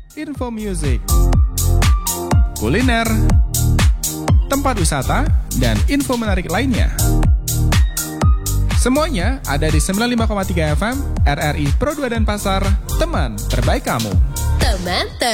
info music, kuliner, tempat wisata, dan info menarik lainnya. Semuanya ada di 95,3 FM RRI Pro 2 Denpasar, teman terbaik kamu. Teman